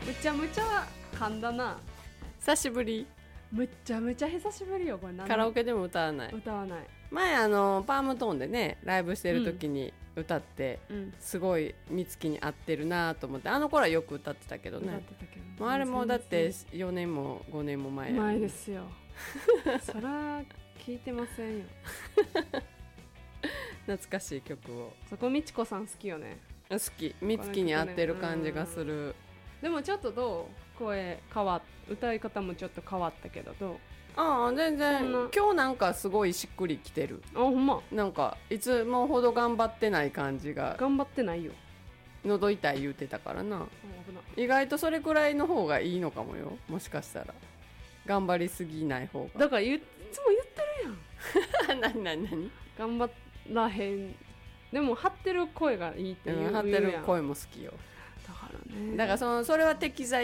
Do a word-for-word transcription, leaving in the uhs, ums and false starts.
むちゃむちゃ噛んだな。 久しぶり。 むっちゃむちゃ久しぶりよこれ。 カラオケでも歌わない。 歌わない。 前あのパームトーンでねライブしてる時に歌って、うん、すごい美月に合ってるなと思って、あの頃はよく歌ってたけどね。 歌ってたけど、 もうあれもだってよねんもごねんも前や、ね、 前ですよそら聞いてませんよ懐かしい曲を。 そこみちこさん好きよね。 好き。美月に合ってる感じがする。 でもちょっとどう声変わっ歌い方もちょっと変わったけどどう？ ああ全然今日なんかすごいしっくりきてる。 あほんま。 なんかいつもほど頑張ってない感じが。 頑張ってないよ。 喉痛い言うてたからな。意外とそれくらいの方がいいのかもよ。もしかしたら頑張りすぎない方が。 だからいつも言ってるやん何何何頑張らへん。でも張ってる声がいいっていう、 うん、張ってる声も好きよ。 だからね。 だからそのそれは適材